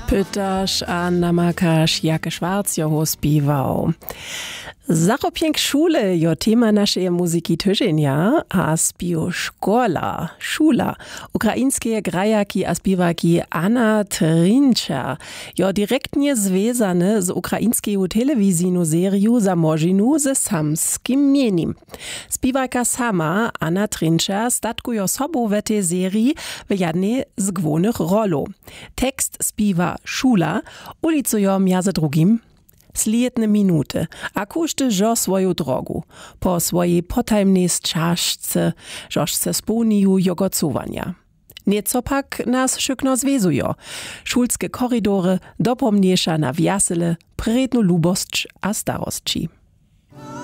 Pytasz, a namakasz, jakie Schwarz jo śpiewał. Zachopięk szule jo tema naszej muzyki tydzienia, a śpiew szkola, szula. Ukraińskie grajaki a śpiewaki Anna Trinča jo direktnie związane z ukraińską telewizyjną serią zamożinu ze samskim mieniem. Śpiewaka sama Anna Trinča statkuje sobą w tej serii w jednej z głównych rolów. Tekst śpiewa Szula, ulicują między drugim slijetne minuty, a każdy żo swoją drogu, po swojej potajemnej czaszce, żoż se spełniją jogocowania. Nieco pak nas szykno związują. Szulskie korydory dopomniejsza na wiasele, prednu lubość a starostci.